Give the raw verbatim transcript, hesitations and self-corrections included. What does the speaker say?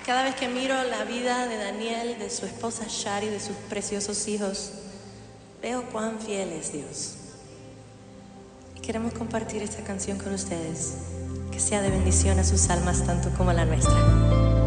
Cada vez que miro la vida de Daniel, de su esposa Shari, de sus preciosos hijos, veo cuán fiel es Dios. Y queremos compartir esta canción con ustedes, que sea de bendición a sus almas tanto como a la nuestra.